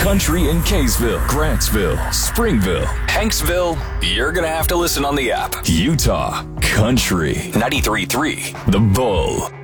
Country in Kaysville, Grantsville, Springville, Hanksville. You're going to have to listen on the app. Utah Country 93.3 The Bull.